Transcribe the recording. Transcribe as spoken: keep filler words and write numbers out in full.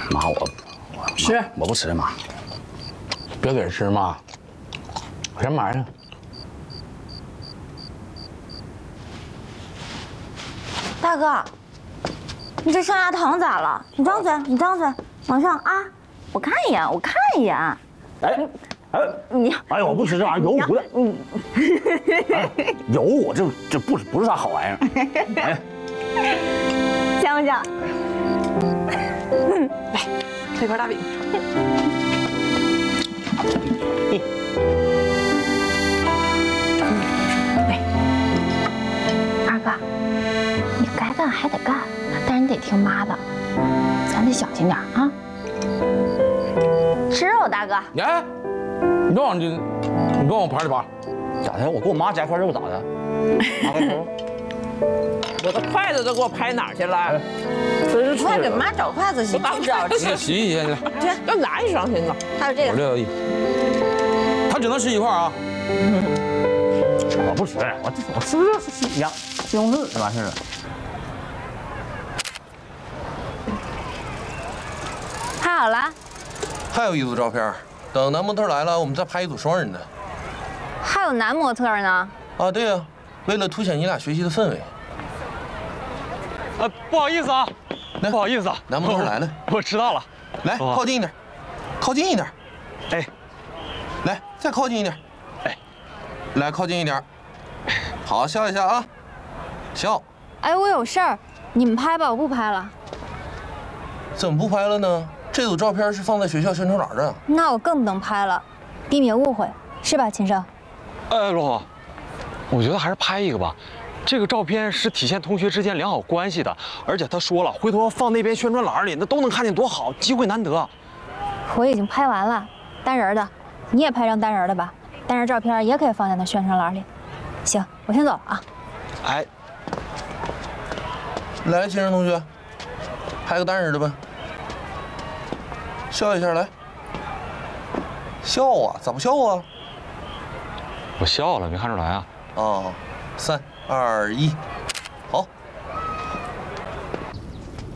妈，我吃， 我不吃妈。 别给吃妈，我先买去。 大哥，你这上牙膛咋了？你张嘴，你张嘴，往上啊！我看一眼，我看一眼。 哎，哎， 你， 哎呀，我不吃这玩意儿，油糊的。嗯，哎、油我这这不不是啥好玩意儿。哎， 香不香？ 来，这块大饼。 二哥，你该干还得干，但是你得听妈的，咱得小心点啊。吃肉，大哥。 哎，你让你，你帮我盘一盘。 咋的？我给我妈夹块肉咋的？妈块肉。 我的筷子都给我拍哪儿去了？ 真是快给妈找筷子，洗不知道吃。 洗一洗去。 这要哪一双心呢？ 还有这个， 我这个，他只能吃一块啊。 我不吃，我这我吃这是西洋西红柿这完事儿了。 拍好了。 还有一组照片，等男模特来了，我们再拍一组双人的。 还有男模特呢。 啊，对呀、啊，为了凸显你俩学习的氛围。 呃，不好意思啊，不好意思啊， 男模特来了， 我迟到了。 来，靠近一点，靠近一点。 哎， 来，再靠近一点。 哎， 来，靠近一点。好，笑一下啊，笑。 哎，我有事儿，你们拍吧，我不拍了。 怎么不拍了呢？这组照片是放在学校宣传栏的。 那我更不能拍了，避免误会，是吧，秦生？ 呃，罗红，我觉得还是拍一个吧。这个照片是体现同学之间良好关系的，而且他说了，回头放那边宣传栏里，那都能看见，多好，机会难得。 我已经拍完了，单人的，你也拍张单人的吧，单人照片也可以放在那宣传栏里。行，我先走了啊。 哎， 来，秦升同学，拍个单人的吧。笑一下，来。笑啊？咋不笑啊？ 我笑了，没看出来啊。 哦，三二一，好。